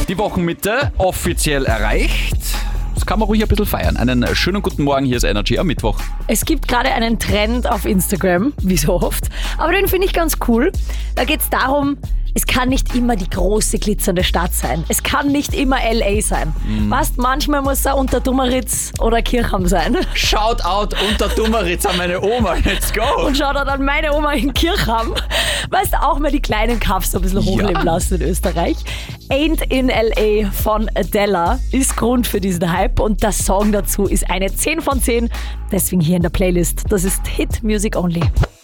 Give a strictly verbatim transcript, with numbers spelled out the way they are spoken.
Die Wochenmitte offiziell erreicht. Das kann man ruhig ein bisschen feiern. Einen schönen guten Morgen, hier ist Energy am Mittwoch. Es gibt gerade einen Trend auf Instagram, wie so oft, aber den finde ich ganz cool. Da geht es darum, es kann nicht immer die große glitzernde Stadt sein. Es kann nicht immer L A sein. Mm. Weißt, manchmal muss es Unterdummeritz oder Kirchheim sein. Shoutout Unterdummeritz an meine Oma, let's go! Und Shoutout an meine Oma in Kirchheim. Weißt du, auch mal die kleinen Kaffs so ein bisschen hochleben ja. lassen in Österreich. Ain't in L A von Adela ist Grund für diesen Hype und der Song dazu ist eine zehn von zehn. Deswegen hier in der Playlist. Das ist Hit Music Only.